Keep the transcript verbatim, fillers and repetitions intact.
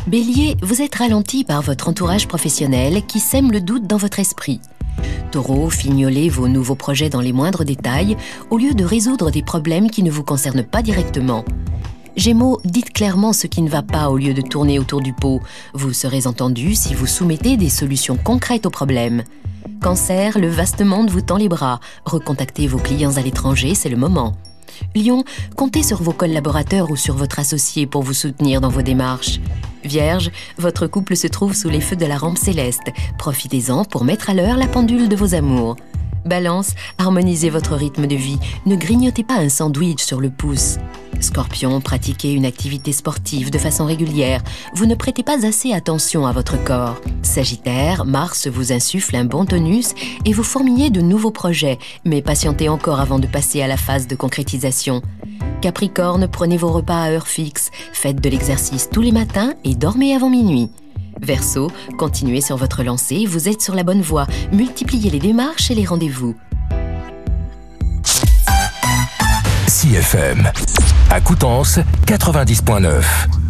Bélier, vous êtes ralenti par votre entourage professionnel qui sème le doute dans votre esprit. Taureau, fignolez vos nouveaux projets dans les moindres détails au lieu de résoudre des problèmes qui ne vous concernent pas directement. Gémeaux, dites clairement ce qui ne va pas au lieu de tourner autour du pot. Vous serez entendu si vous soumettez des solutions concrètes aux problèmes. Cancer, le vaste monde vous tend les bras. Recontactez vos clients à l'étranger, c'est le moment. Lion, comptez sur vos collaborateurs ou sur votre associé pour vous soutenir dans vos démarches. Vierge, votre couple se trouve sous les feux de la rampe céleste. Profitez-en pour mettre à l'heure la pendule de vos amours. Balance, harmonisez votre rythme de vie. Ne grignotez pas un sandwich sur le pouce. Scorpion, pratiquez une activité sportive de façon régulière. Vous ne prêtez pas assez attention à votre corps. Sagittaire, Mars vous insuffle un bon tonus et vous fourmillez de nouveaux projets, mais patientez encore avant de passer à la phase de concrétisation. Capricorne, prenez vos repas à heure fixe, faites de l'exercice tous les matins et dormez avant minuit. Verseau, continuez sur votre lancée, vous êtes sur la bonne voie, multipliez les démarches et les rendez-vous. C F M, à Coutances, quatre-vingt-dix point neuf.